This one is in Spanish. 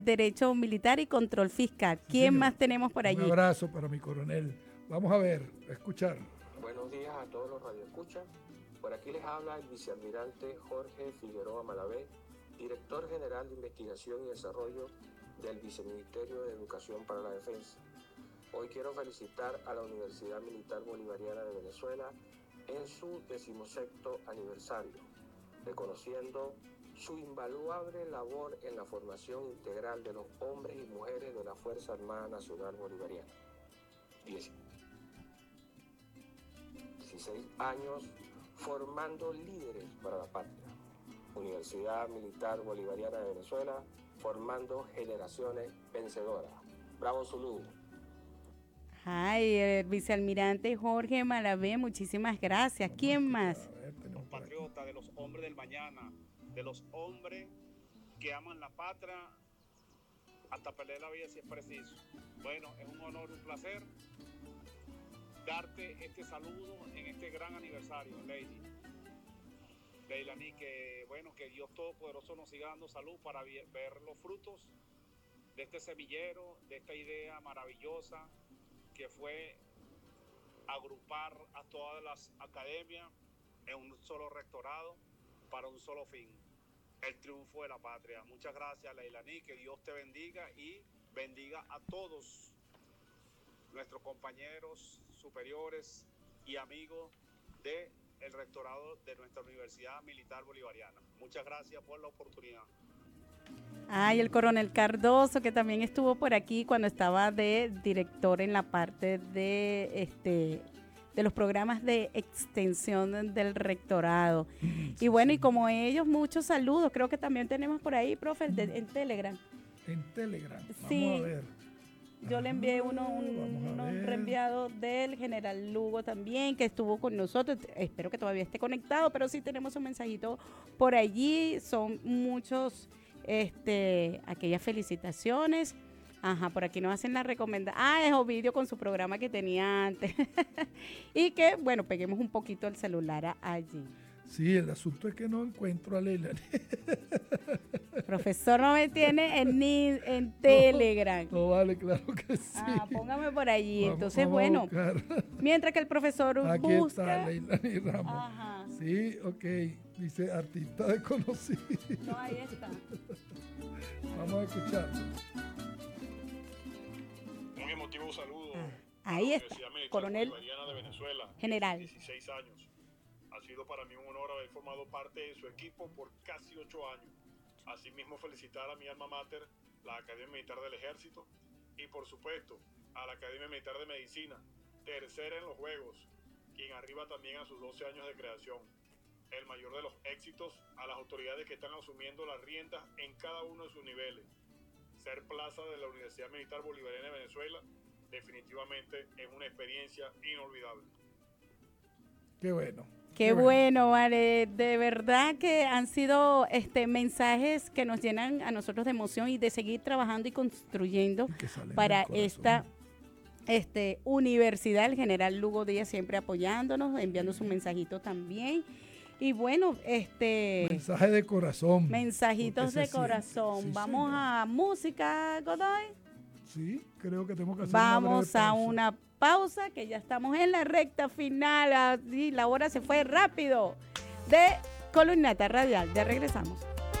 Derecho Militar y Control Fiscal. Sí, ¿Quién señor. más tenemos por allí? Un abrazo para mi coronel. Vamos a ver, a escuchar. Buenos días a todos los radioescuchas. Por aquí les habla el vicealmirante Jorge Figueroa Malavé, director general de Investigación y Desarrollo del Viceministerio de Educación para la Defensa. Hoy quiero felicitar a la Universidad Militar Bolivariana de Venezuela en su 16º aniversario, reconociendo su invaluable labor en la formación integral de los hombres y mujeres de la Fuerza Armada Nacional Bolivariana. 16 años formando líderes para la patria. Universidad Militar Bolivariana de Venezuela, formando generaciones vencedoras. Bravo Zulú. Ay, el vicealmirante Jorge Malavé, muchísimas gracias. ¿Quién más? Los patriotas, de los hombres del mañana, de los hombres que aman la patria hasta perder la vida si es preciso. Bueno, es un honor, un placer darte este saludo en este gran aniversario, Leilani, que bueno, que Dios Todopoderoso nos siga dando salud para ver los frutos de este semillero, de esta idea maravillosa que fue agrupar a todas las academias en un solo rectorado para un solo fin, el triunfo de la patria. Muchas gracias, Leilani, que Dios te bendiga y bendiga a todos nuestros compañeros superiores y amigos del rectorado de nuestra Universidad Militar Bolivariana. Muchas gracias por la oportunidad. Ay, el coronel Cardoso, que también estuvo por aquí cuando estaba de director en la parte de los programas de extensión del rectorado. Y bueno, y como ellos, muchos saludos. Creo que también tenemos por ahí, profe, en Telegram. En Telegram, vamos Sí. a ver. Yo le envié un Vamos a ver. reenviado del general Lugo también, que estuvo con nosotros. Espero que todavía esté conectado, pero sí tenemos un mensajito por allí. Son muchos, aquellas felicitaciones. Ajá, por aquí nos hacen la recomendación. Ah, es Ovidio con su programa que tenía antes. Y que, bueno, peguemos un poquito el celular allí. Sí, el asunto es que no encuentro a Leilani. Profesor no me tiene en Telegram. No vale, claro que sí. Ah, póngame por allí. Vamos- Entonces, vamos a bueno, buscar. mientras que el profesor Aquí busca. está Leilani Ramos. Ajá. Sí, ok. Dice artista desconocido. No, ahí está. Vamos a escuchar. Un emotivo saludo Ahí a la está, Universidad Militar coronel Bolivariana de Venezuela. general. 16 años. Ha sido para mí un honor haber formado parte de su equipo por casi 8 años. Asimismo, felicitar a mi alma mater, la Academia Militar del Ejército, y por supuesto, a la Academia Militar de Medicina, tercera en los Juegos, quien arriba también a sus 12 años de creación. El mayor de los éxitos a las autoridades que están asumiendo las riendas en cada uno de sus niveles. Ser plaza de la Universidad Militar Bolivariana de Venezuela definitivamente es una experiencia inolvidable. Qué bueno. Qué bueno, vale. De verdad que han sido mensajes que nos llenan a nosotros de emoción y de seguir trabajando y construyendo Y que salen para del corazón. esta universidad. El general Lugo Díaz siempre apoyándonos, enviando su mensajito también. Y bueno, Mensaje de corazón. mensajitos porque de se siente. corazón. Sí, Vamos señor. a música, Godoy. Sí, creo que tenemos que hacer Vamos una breve a pausa. una pausa, que ya estamos en la recta final. Y la hora se fue rápido de Columnata Radial. Ya regresamos.